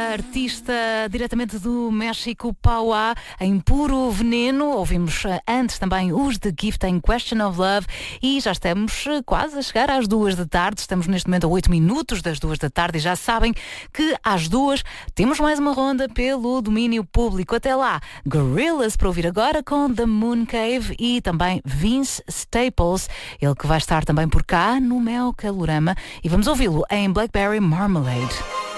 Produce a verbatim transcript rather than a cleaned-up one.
artista diretamente do México, Pauá, em Puro Veneno. Ouvimos antes também os The Gift em Question of Love e já estamos quase a chegar às duas da tarde. Estamos neste momento a oito minutos das duas da tarde e já sabem que às duas temos mais uma ronda pelo domínio público. Até lá, Gorillaz para ouvir agora com The Moon Cave e também Vince Staples, ele que vai estar também por cá no Mel Calorama, e vamos ouvi-lo em Blackberry Marmalade.